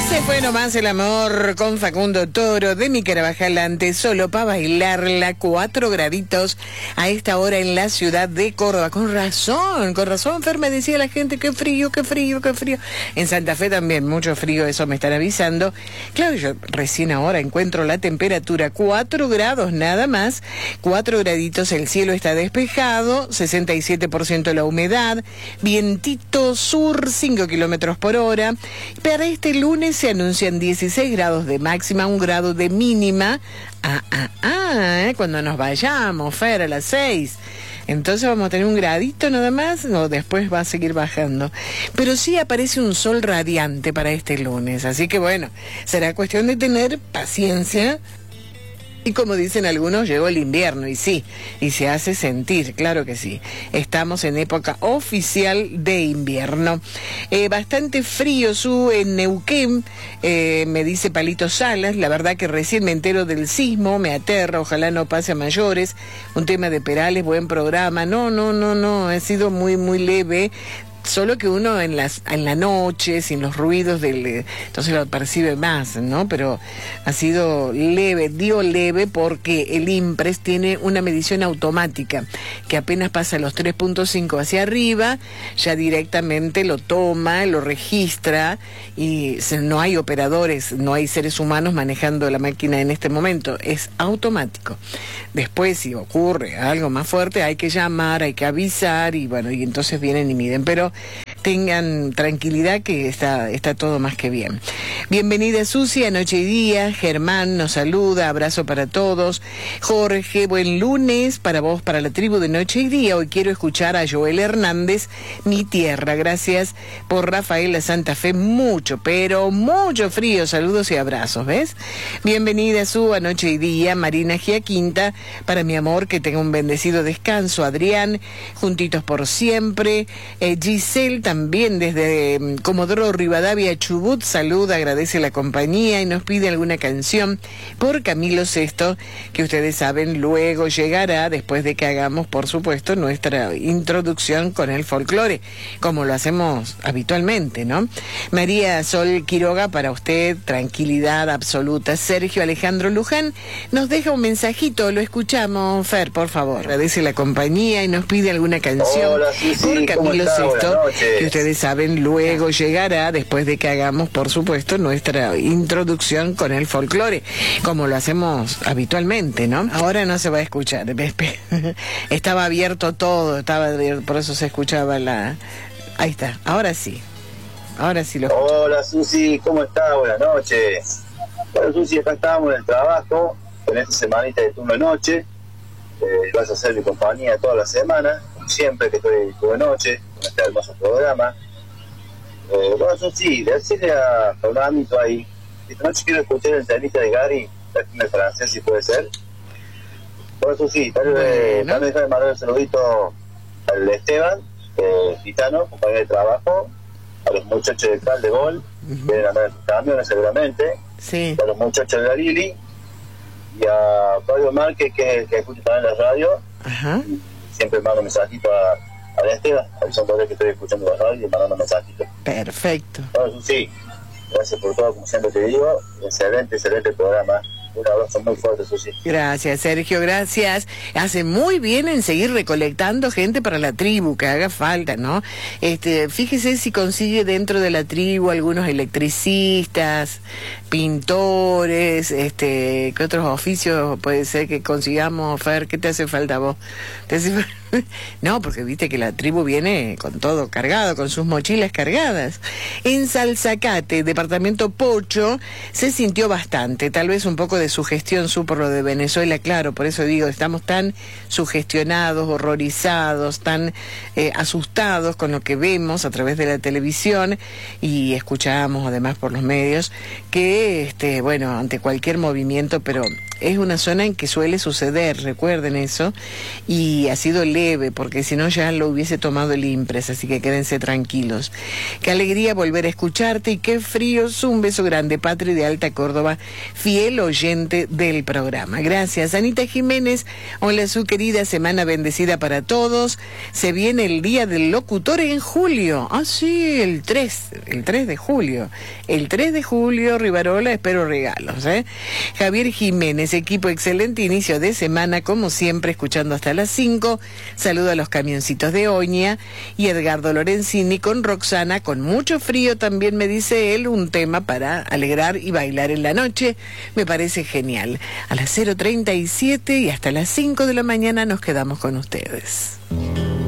Se fue nomás el amor con Facundo Toro de mi Carabajal antes, solo para bailarla, 4 graditos a esta hora en la ciudad de Córdoba. Con razón, Fer, me decía la gente, qué frío, qué frío, qué frío. En Santa Fe también, mucho frío, eso me están avisando. Claro, yo recién ahora encuentro la temperatura, 4 grados nada más, 4 graditos, el cielo está despejado, 67% la humedad, vientito sur, 5 kilómetros por hora. Para este lunes se anuncian 16 grados de máxima, 1 grado de mínima. Cuando nos vayamos, Fer, a las 6. Entonces vamos a tener 1 gradito nada más, no, después va a seguir bajando. Pero sí aparece un sol radiante para este lunes, así que bueno, será cuestión de tener paciencia. Y como dicen algunos, llegó el invierno, y sí, y se hace sentir, claro que sí. Estamos en época oficial de invierno. Bastante frío en Neuquén, me dice Palito Salas. La verdad que recién me entero del sismo, me aterra, ojalá no pase a mayores. Un tema de Perales, buen programa. No, ha sido muy, muy leve. Solo que uno en la noche, sin los ruidos entonces lo percibe más, ¿no? Pero ha sido leve, digo leve porque el IMPRES tiene una medición automática que apenas pasa los 3.5 hacia arriba, ya directamente lo toma, lo registra y no hay operadores, no hay seres humanos manejando la máquina en este momento, es automático. Después, si ocurre algo más fuerte, hay que llamar, hay que avisar y bueno, y entonces vienen y miden, pero tengan tranquilidad que está todo más que bien. Bienvenida Susi a Noche y Día. Germán nos saluda, abrazo para todos. Jorge, buen lunes para vos, para la tribu de Noche y Día. Hoy quiero escuchar a Joel Hernández, Mi Tierra. Gracias por Rafaela Santa Fe, mucho, pero mucho frío. Saludos y abrazos, ¿ves? Bienvenida Su a Noche y Día. Marina Giaquinta, para mi amor, que tenga un bendecido descanso. Adrián, juntitos por siempre. Giselle también desde Comodoro Rivadavia, Chubut, saluda, agradece la compañía y nos pide alguna canción por Camilo Sesto, que ustedes saben luego llegará después de que hagamos, por supuesto, nuestra introducción con el folclore, como lo hacemos habitualmente, ¿no? María Sol Quiroga, para usted, tranquilidad absoluta. Sergio Alejandro Luján nos deja un mensajito, lo escuchamos, Fer, por favor. Agradece la compañía y nos pide alguna canción. Hola, sí, por Camilo Sesto, noches. que ustedes saben luego llegará después de que hagamos, por supuesto, nuestra introducción con el folclore, como lo hacemos habitualmente, ¿no? Ahora no se va a escuchar, estaba abierto todo, por eso se escuchaba ahí está, ahora sí lo escucho. Hola Susi, ¿cómo estás? Buenas noches. Bueno Susi, acá estamos en el trabajo, en esta semanita de turno de noche. Vas a ser mi compañía toda la semana, como siempre que estoy de noche, con este hermoso programa. Bueno, Susi, decirle a Fernandito ahí, esta noche quiero escuchar el temita de Gary, el francés, si puede ser. Bueno, Susi, también déjame mandar un saludito al Esteban, gitano, compañero de trabajo, a los muchachos de Cal de Gol, que vienen a andar en sus camiones seguramente, sí. A los muchachos de la Lili, y a Fabio Márquez, que es el que escucha también la radio. Ajá. Siempre mando un mensajito a Esteban, a son todos que estoy escuchando la radio y mandando mensajitos. Perfecto. Bueno, sí, gracias por todo, como siempre te digo, excelente programa. Un abrazo muy fuerte, Susi. Gracias, Sergio, gracias. Hace muy bien en seguir recolectando gente para la tribu, que haga falta, ¿no? Fíjese si consigue dentro de la tribu algunos electricistas, pintores, ¿qué otros oficios puede ser que consigamos, Fer? ¿Qué te hace falta a vos? No, porque viste que la tribu viene con todo cargado, con sus mochilas cargadas. En Salzacate, departamento Pocho, se sintió bastante, tal vez un poco de sugestión por lo de Venezuela, claro, por eso digo, estamos tan sugestionados, horrorizados, tan asustados con lo que vemos a través de la televisión y escuchamos además por los medios, que, bueno, ante cualquier movimiento, pero es una zona en que suele suceder, recuerden eso, y ha sido leve leve, porque si no ya lo hubiese tomado el Impres, así que quédense tranquilos. Qué alegría volver a escucharte y qué fríos. Un beso grande, Patri de Alta Córdoba, fiel oyente del programa. Gracias. Anita Jiménez, hola su querida, semana bendecida para todos. Se viene el Día del Locutor en julio. Ah, sí, el 3 de julio. El 3 de julio, Rivarola, espero regalos, ¿eh? Javier Jiménez, equipo excelente, inicio de semana, como siempre, escuchando hasta las 5. Saludo a los camioncitos de Oña. Y Edgardo Lorenzini con Roxana, con mucho frío también, me dice él, un tema para alegrar y bailar en la noche. Me parece genial. A las 0:37 y hasta las 5 de la mañana nos quedamos con ustedes.